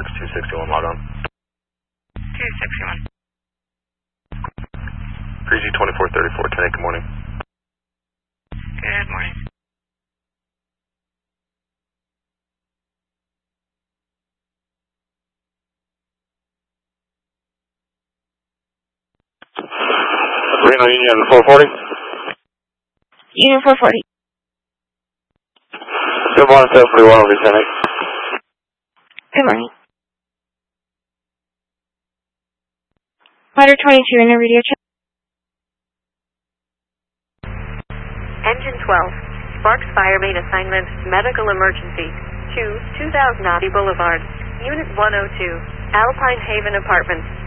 Sparks 261, log on. 261. Greasy 2434, 10-8, good morning. Good morning. Reno Union 440. Union 440. Good morning, 741 over 10-8. Good morning. Motor 22 in a radio check. Engine 12. Sparks Fire Main Assignment, Medical Emergency. 2000 Audi Boulevard. Unit 102. Alpine Haven Apartments.